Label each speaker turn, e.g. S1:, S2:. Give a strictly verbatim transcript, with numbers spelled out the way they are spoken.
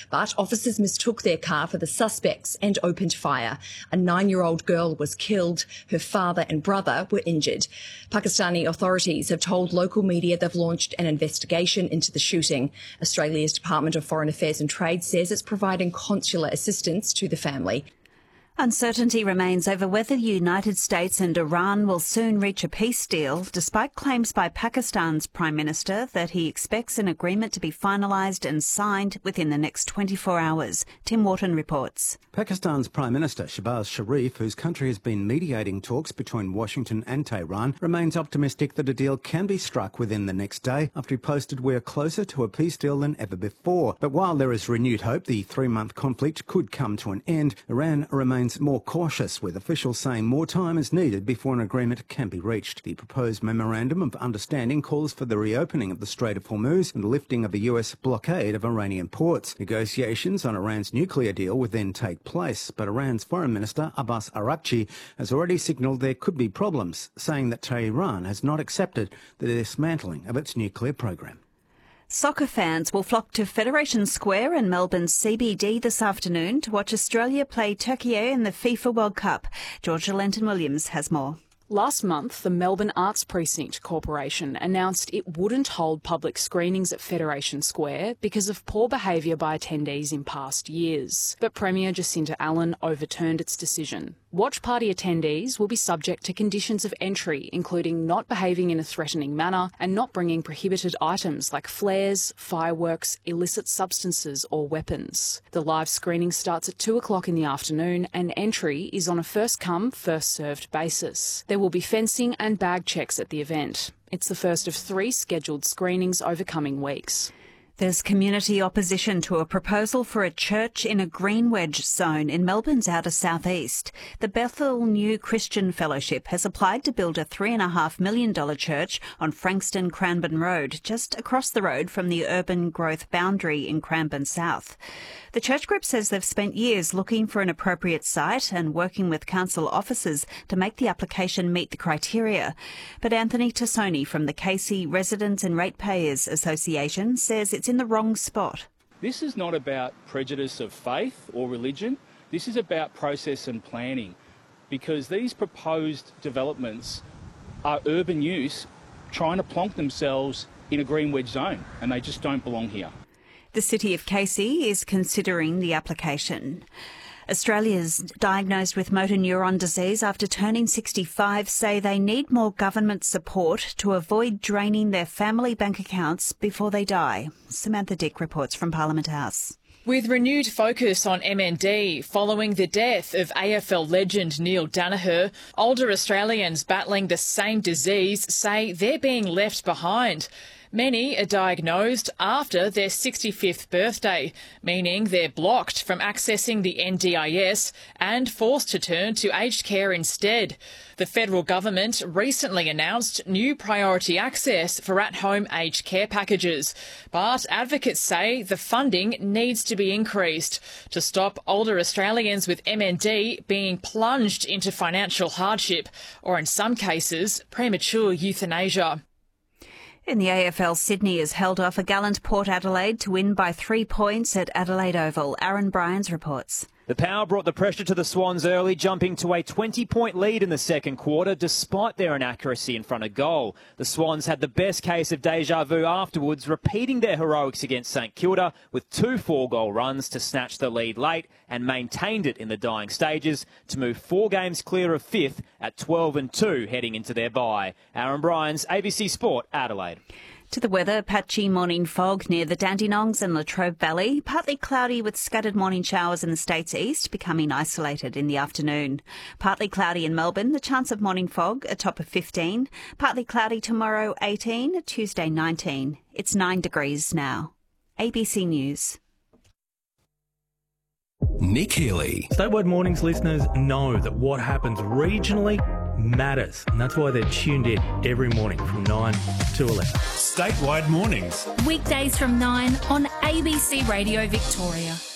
S1: But officers mistook their car for the suspects and opened fire. A nine-year-old girl was killed. Her father and brother were injured. Pakistani authorities have told local media they've launched an investigation into the shooting. Australia's Department of Foreign Affairs and Trade says it's providing consular assistance to the family.
S2: Uncertainty remains over whether the United States and Iran will soon reach a peace deal, despite claims by Pakistan's Prime Minister that he expects an agreement to be finalised and signed within the next twenty-four hours. Tim Wharton reports.
S3: Pakistan's Prime Minister Shehbaz Sharif, whose country has been mediating talks between Washington and Tehran, remains optimistic that a deal can be struck within the next day after he posted we're closer to a peace deal than ever before. But while there is renewed hope the three-month conflict could come to an end, Iran remains more cautious, with officials saying more time is needed before an agreement can be reached. The proposed memorandum of understanding calls for the reopening of the Strait of Hormuz and the lifting of the U S blockade of Iranian ports. Negotiations on Iran's nuclear deal would then take place, but Iran's Foreign Minister Abbas Araghchi has already signalled there could be problems, saying that Tehran has not accepted the dismantling of its nuclear program.
S2: Soccer fans will flock to Federation Square in Melbourne's C B D this afternoon to watch Australia play Turkey in the FIFA World Cup. Georgia Lenton-Williams has more.
S4: Last month, the Melbourne Arts Precinct Corporation announced it wouldn't hold public screenings at Federation Square because of poor behaviour by attendees in past years. But Premier Jacinta Allen overturned its decision. Watch party attendees will be subject to conditions of entry, including not behaving in a threatening manner and not bringing prohibited items like flares, fireworks, illicit substances or weapons. The live screening starts at two o'clock in the afternoon and entry is on a first-come, first-served basis. There will be fencing and bag checks at the event. It's the first of three scheduled screenings over coming weeks.
S2: There's community opposition to a proposal for a church in a green wedge zone in Melbourne's outer southeast. The Bethel New Christian Fellowship has applied to build a three point five million dollars church on Frankston Cranbourne Road, just across the road from the urban growth boundary in Cranbourne South. The church group says they've spent years looking for an appropriate site and working with council officers to make the application meet the criteria. But Anthony Tassoni from the Casey Residents and Ratepayers Association says it's in the wrong spot.
S5: This is not about prejudice of faith or religion. This is about process and planning, because these proposed developments are urban use trying to plonk themselves in a green wedge zone, and they just don't belong here.
S2: The City of Casey is considering the application. Australians diagnosed with motor neuron disease after turning sixty-five say they need more government support to avoid draining their family bank accounts before they die. Samantha Dick reports from Parliament House.
S6: With renewed focus on M N D following the death of A F L legend Neil Danaher, older Australians battling the same disease say they're being left behind. Many are diagnosed after their sixty-fifth birthday, meaning they're blocked from accessing the N D I S and forced to turn to aged care instead. The federal government recently announced new priority access for at-home aged care packages, but advocates say the funding needs to be increased to stop older Australians with M N D being plunged into financial hardship or, in some cases, premature euthanasia.
S2: In the A F L, Sydney has held off a gallant Port Adelaide to win by three points at Adelaide Oval. Aaron Bryans reports.
S7: The Power brought the pressure to the Swans early, jumping to a twenty-point lead in the second quarter, despite their inaccuracy in front of goal. The Swans had the best case of deja vu afterwards, repeating their heroics against St Kilda with two four-goal runs to snatch the lead late and maintained it in the dying stages to move four games clear of fifth at twelve and two heading into their bye. Aaron Bryans, A B C Sport, Adelaide.
S2: To the weather, patchy morning fog near the Dandenongs and Latrobe Valley, partly cloudy with scattered morning showers in the state's east, becoming isolated in the afternoon. Partly cloudy in Melbourne, the chance of morning fog, a top of fifteen. Partly cloudy tomorrow, eighteen, Tuesday, nineteen. It's nine degrees now. A B C News.
S8: Nick Healy.
S9: Statewide Mornings listeners know that what happens regionally matters, and that's why they're tuned in every morning from nine to eleven.
S8: Statewide Mornings.
S10: Weekdays from nine on A B C Radio Victoria.